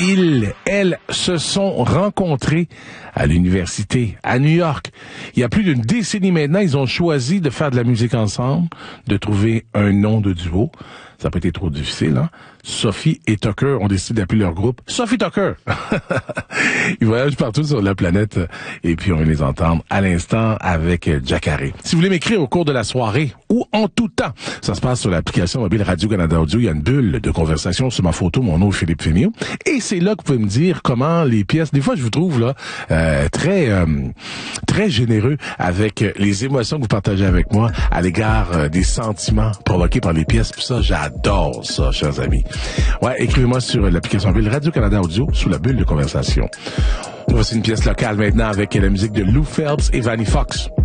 elles se sont rencontrées à l'université, à New York. Il y a plus d'une décennie maintenant, ils ont choisi de faire de la musique ensemble, de trouver un nom de duo. Ça n'a pas été trop difficile, hein? Sophie et Tucker ont décidé d'appeler leur groupe Sophie Tucker. Ils voyagent partout sur la planète et puis on va les entendre à l'instant avec Jacare. Si vous voulez m'écrire au cours de la soirée ou en tout temps, ça se passe sur l'application mobile Radio-Canada Audio. Il y a une bulle de conversation sur ma photo, mon nom est Philippe Féniaux. Et c'est là que vous pouvez me dire comment les pièces, des fois je vous trouve là très généreux avec les émotions que vous partagez avec moi à l'égard des sentiments provoqués par les pièces. Puis ça, j'adore ça, chers amis. Ouais, écrivez-moi sur l'application mobile Radio-Canada Audio sous la bulle de conversation. Voici une pièce locale maintenant avec la musique de Lou Phelps et Vanny Fox.